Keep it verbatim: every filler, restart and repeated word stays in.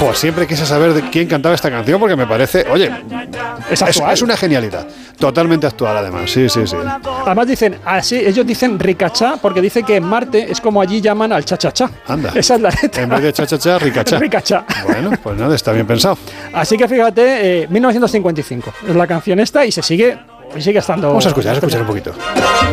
Jo, siempre quise saber de quién cantaba esta canción porque me parece, oye, Es, es, es una genialidad. Totalmente actual, además. Sí, sí, sí. Además dicen, así, ellos dicen ricachá porque dice que en Marte es como allí llaman al cha-cha-cha. Anda. Esa es la letra. En vez de cha-cha-cha, ricachá. Ricachá. Bueno, pues nada, está bien pensado. Así que fíjate, eh, mil novecientos cincuenta y cinco es la canción esta y se sigue, y sigue estando... Vamos a escuchar, a escuchar un poquito.